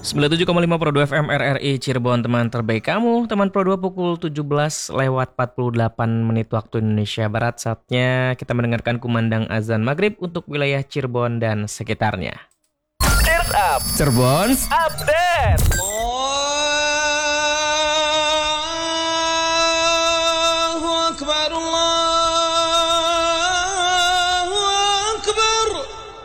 97,5 Pro 2 FM RRI Cirebon, teman terbaik kamu. Teman Pro 2 pukul 17:48 waktu Indonesia Barat. Saatnya kita mendengarkan kumandang azan maghrib untuk wilayah Cirebon dan sekitarnya. Cheers Up Cirebon Update.